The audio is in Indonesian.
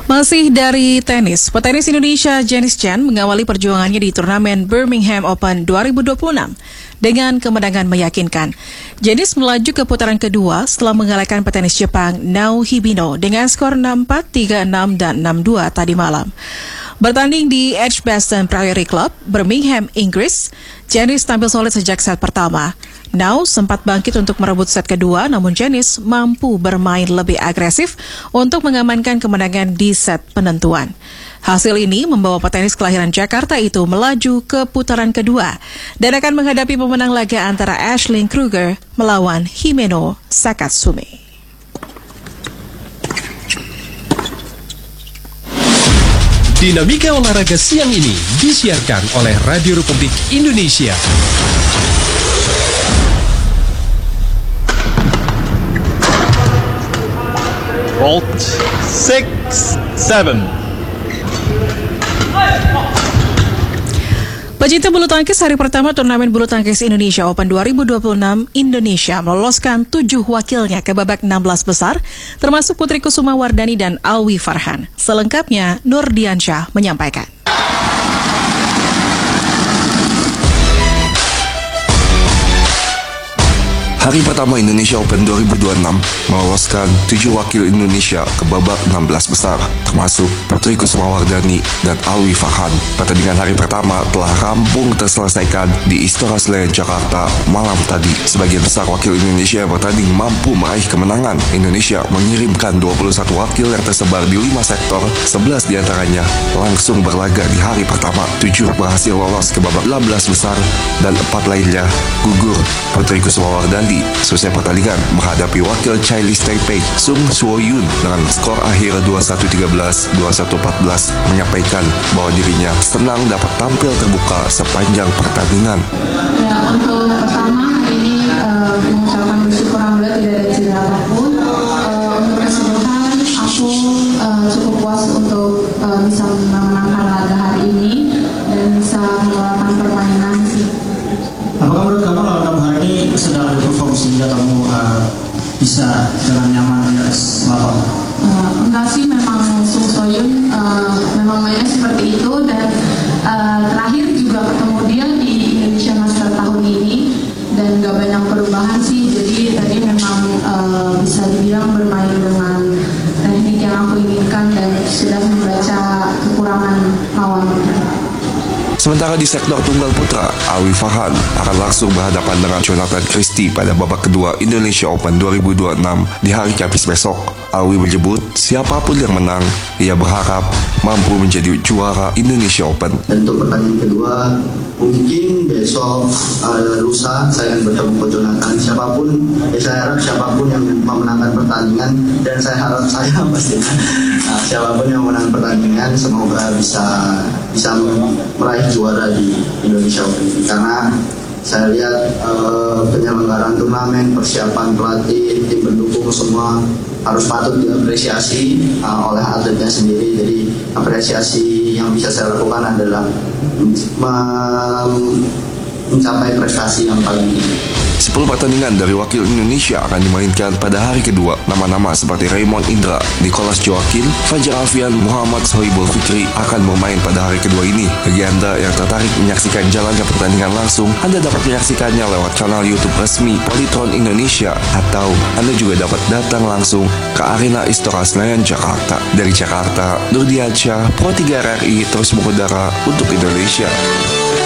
Masih dari tenis, petenis Indonesia Janice Chen mengawali perjuangannya di turnamen Birmingham Open 2026 dengan kemenangan meyakinkan. Janice melaju ke putaran kedua setelah mengalahkan petenis Jepang Nao Hibino dengan skor 6-4, 3-6, dan 6-2 tadi malam. Bertanding di Edgbaston Priory Club, Birmingham, Inggris, Janice tampil solid sejak set pertama. Nao sempat bangkit untuk merebut set kedua, namun Janice mampu bermain lebih agresif untuk mengamankan kemenangan di set penentuan. Hasil ini membawa petenis kelahiran Jakarta itu melaju ke putaran kedua dan akan menghadapi pemenang laga antara Aisling Kruger melawan Himeno Sakatsumi. Dinamika olahraga siang ini disiarkan oleh Radio Republik Indonesia. Vault 6, 7. Pecinta bulu tangkis, hari pertama turnamen bulu tangkis Indonesia Open 2026, Indonesia meloloskan 7 wakilnya ke babak 16 besar, termasuk Putri Kusuma Wardani dan Alwi Farhan. Selengkapnya, Nur Diansyah menyampaikan. Hari pertama Indonesia Open 2026 meloloskan 7 wakil Indonesia ke babak 16 besar, termasuk Putri Kusuma Wardani dan Alwi Farhan. Pertandingan hari pertama telah rampung terselesaikan di Istora Senayan, Jakarta malam tadi. Sebagian besar wakil Indonesia yang bertanding mampu meraih kemenangan. Indonesia mengirimkan 21 wakil yang tersebar di 5 sektor, 11 diantaranya langsung berlaga di hari pertama. 7 berhasil lolos ke babak 16 besar dan 4 lainnya gugur. Putri Kusuma Wardani selesai pertandingan menghadapi wakil Chinese Taipei Sung Suo-yun dengan skor akhir 21-13, 21-14 menyampaikan bahwa dirinya senang dapat tampil terbuka sepanjang pertandingan. Ya, untuk pertama hari ini mengucapkan bersyukur alhamdulillah tidak ada cedera apapun. Untuk keseluruhan aku cukup puas untuk bisa memenangkan laga hari ini dan bisa mengeluarkan permainan sih. Apakah menurut kamu lawan kamu hari ini sedang berperform sehingga kamu bisa dengan nyaman di atas lapangan? Enggak sih, memang Sung Soyun memang mainnya seperti itu dan terakhir juga ketemu dia di Indonesia Master tahun ini dan gak banyak perubahan sih, jadi tadi memang bisa dibilang bermain dengan teknik yang aku inginkan dan sudah membaca kekurangan lawan. Sementara di sektor tunggal putra, Alwi Farhan akan langsung berhadapan dengan Jonathan Christie pada babak kedua Indonesia Open 2026 di hari Kamis besok. Alwi menyebut siapapun yang menang, ia berharap mampu menjadi juara Indonesia Open. Untuk pertandingan kedua, mungkin besok lusa saya akan bertemu Coach Jonathan. Saya harap siapapun yang memenangkan pertandingan, dan saya harap saya pastikan siapapun yang memenangkan pertandingan semoga bisa meraih juara di Indonesia Open, karena saya lihat penyelenggaraan turnamen, persiapan pelatih, tim pendukung semua harus patut diapresiasi oleh atletnya sendiri. Jadi apresiasi yang bisa saya lakukan adalah mencapai prestasi yang paling tinggi. 10 pertandingan dari wakil Indonesia akan dimainkan pada hari kedua. Nama-nama seperti Raymond Indra, Nicholas Joaquin, Fajar Alfian, Muhammad Sohibul Fikri akan bermain pada hari kedua ini. Bagi Anda yang tertarik menyaksikan jalannya pertandingan langsung, Anda dapat menyaksikannya lewat kanal YouTube resmi Polytron Indonesia, atau Anda juga dapat datang langsung ke Arena Istora Senayan, Jakarta. Dari Jakarta, Nur Diansyah, Pro 3 RRI terus mengudara untuk Indonesia.